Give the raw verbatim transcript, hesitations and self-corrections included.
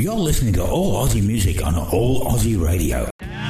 You're listening to All Aussie Music on All Aussie Radio.